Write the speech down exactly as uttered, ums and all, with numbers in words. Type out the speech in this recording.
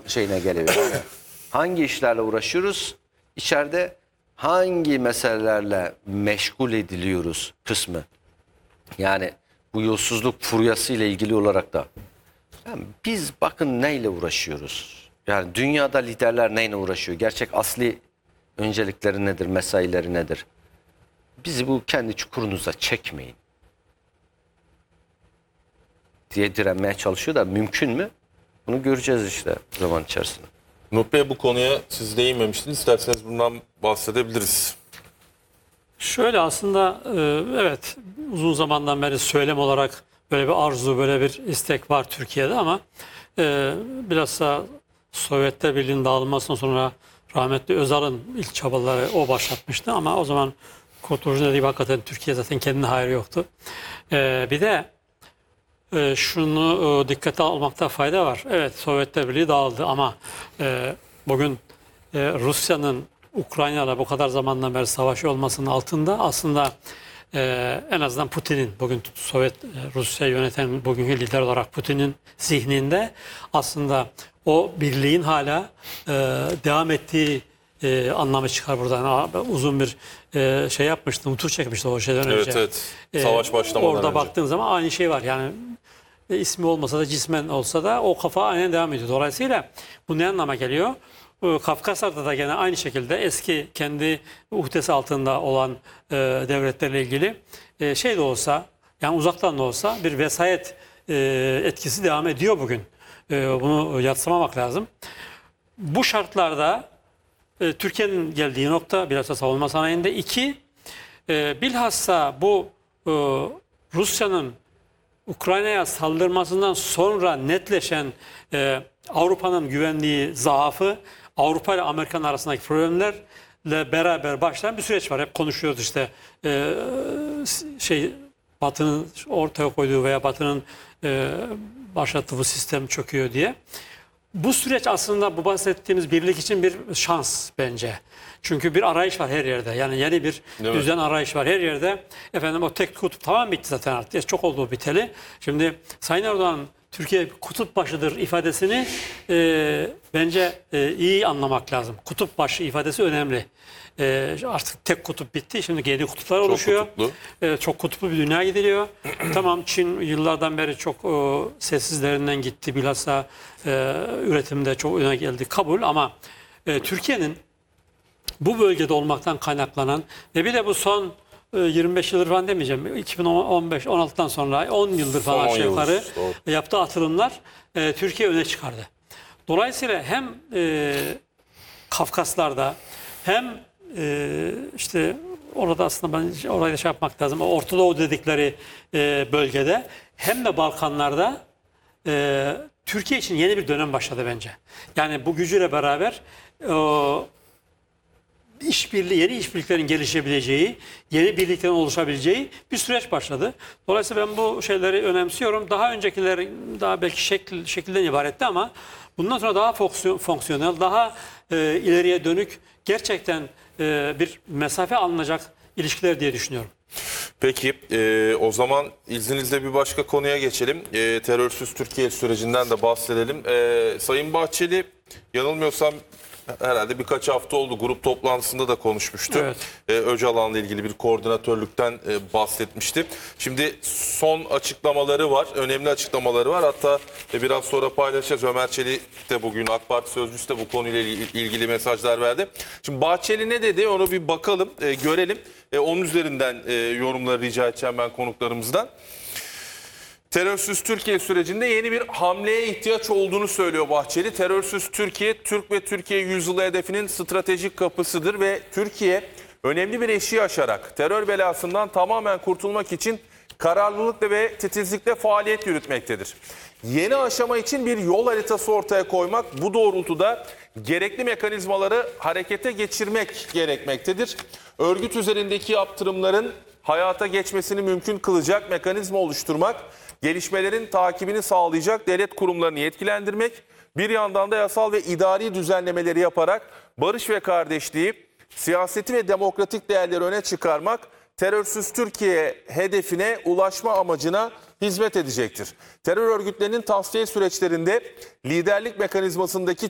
şeyine geliyor. Yani hangi işlerle uğraşıyoruz? İçeride hangi meselelerle meşgul ediliyoruz kısmı. Yani bu yolsuzluk furyası ile ilgili olarak da yani biz bakın neyle uğraşıyoruz? Yani dünyada liderler neyle uğraşıyor? Gerçek asli öncelikleri nedir? Mesaileri nedir? Bizi bu kendi çukurunuza çekmeyin diye direnmeye çalışıyor da mümkün mü? Bunu göreceğiz işte zaman içerisinde. Nuh Bey, bu konuya siz değinmemiştiniz. İsterseniz bundan bahsedebiliriz. Şöyle aslında e, evet uzun zamandan beri söylem olarak böyle bir arzu, böyle bir istek var Türkiye'de ama e, bilhassa Sovyetler Birliği'nin dağılmasından sonra rahmetli Özal'ın ilk çabaları o başlatmıştı ama o zaman Kurtuluş'un dediği hakikaten Türkiye zaten kendine hayır yoktu. E, bir de e, şunu e, dikkate almakta fayda var. Evet, Sovyetler Birliği dağıldı ama e, bugün e, Rusya'nın Ukrayna'yla bu kadar zamandan beri savaş olmasının altında aslında e, en azından Putin'in, bugün Sovyet Rusya yöneten bugünkü lider olarak Putin'in zihninde aslında o birliğin hala e, devam ettiği e, anlamı çıkar buradan. Aa, uzun bir e, şey yapmıştı, nutuk çekmişti o şeyden önce. Evet, evet. Savaş başlamadan Orada önce. baktığın zaman aynı şey var. Yani e, ismi olmasa da cismen olsa da o kafa aynen devam ediyor. Dolayısıyla bu ne anlama geliyor? Kafkaslar'da da gene aynı şekilde eski kendi uhdesi altında olan e, devletlerle ilgili e, şey de olsa, yani uzaktan da olsa bir vesayet e, etkisi devam ediyor bugün. E, bunu yadsımamak lazım. Bu şartlarda e, Türkiye'nin geldiği nokta bilhassa savunma sanayinde iki, e, bilhassa bu e, Rusya'nın Ukrayna'ya saldırmasından sonra netleşen e, Avrupa'nın güvenliği zaafı, Avrupa ile Amerika'nın arasındaki problemlerle beraber başlayan bir süreç var. Hep konuşuyoruz işte e, şey Batı'nın ortaya koyduğu veya Batı'nın e, başlattığı bu sistem çöküyor diye. Bu süreç aslında bu bahsettiğimiz birlik için bir şans bence. Çünkü bir arayış var her yerde. Yani yeni bir Değil düzen mi? Arayış var her yerde. Efendim o tek kutup tamam bitti zaten artık. Çok oldu biteli. Şimdi Sayın Erdoğan Türkiye kutup başıdır ifadesini e, bence e, iyi anlamak lazım. Kutup başı ifadesi önemli. E, artık tek kutup bitti. Şimdi yeni kutuplar Çok oluşuyor. kutuplu. E, çok kutuplu bir dünya gidiliyor. Tamam, Çin yıllardan beri çok e, sessizlerinden gitti. Bilhassa e, üretimde çok öne geldi. Kabul ama e, Türkiye'nin bu bölgede olmaktan kaynaklanan ve bir de bu son e, yirmi beş yıldır falan demeyeceğim. iki bin on beş on altıdan sonra on yıldır falan Son on aşağı yukarı yıldır, doğru. yaptığı atılımlar e, Türkiye öne çıkardı. Dolayısıyla hem e, Kafkaslar'da hem e, işte orada aslında ben orayı da şey yapmak lazım. Orta Doğu dedikleri e, bölgede hem de Balkanlarda e, Türkiye için yeni bir dönem başladı bence. Yani bu gücüyle beraber o işbirliği, yeni işbirliklerin gelişebileceği, yeni birliklerin oluşabileceği bir süreç başladı. Dolayısıyla ben bu şeyleri önemsiyorum. Daha öncekiler daha belki şekil, şekilden ibaretti ama bundan sonra daha fonksiyonel, daha e, ileriye dönük gerçekten e, bir mesafe alınacak ilişkiler diye düşünüyorum. Peki e, o zaman izninizle bir başka konuya geçelim. E, terörsüz Türkiye sürecinden de bahsedelim. E, Sayın Bahçeli yanılmıyorsam herhalde birkaç hafta oldu, grup toplantısında da konuşmuştu. Evet. E, Öcalan'la ilgili bir koordinatörlükten e, bahsetmişti. Şimdi son açıklamaları var, önemli açıklamaları var. Hatta e, biraz sonra paylaşacağız. Ömer Çelik de bugün AK Parti sözcüsü de bu konuyla ilgili mesajlar verdi. Şimdi Bahçeli ne dedi onu bir bakalım, e, görelim. E, onun üzerinden e, yorumları rica edeceğim ben konuklarımızdan. Terörsüz Türkiye sürecinde yeni bir hamleye ihtiyaç olduğunu söylüyor Bahçeli. Terörsüz Türkiye, Türk ve Türkiye yüzyılı hedefinin stratejik kapısıdır ve Türkiye önemli bir eşiği aşarak terör belasından tamamen kurtulmak için kararlılıkla ve titizlikle faaliyet yürütmektedir. Yeni aşama için bir yol haritası ortaya koymak, bu doğrultuda gerekli mekanizmaları harekete geçirmek gerekmektedir. Örgüt üzerindeki yaptırımların hayata geçmesini mümkün kılacak mekanizma oluşturmak, gelişmelerin takibini sağlayacak devlet kurumlarını yetkilendirmek, bir yandan da yasal ve idari düzenlemeleri yaparak barış ve kardeşliği, siyaseti ve demokratik değerleri öne çıkarmak, terörsüz Türkiye hedefine ulaşma amacına hizmet edecektir. Terör örgütlerinin tasfiye süreçlerinde liderlik mekanizmasındaki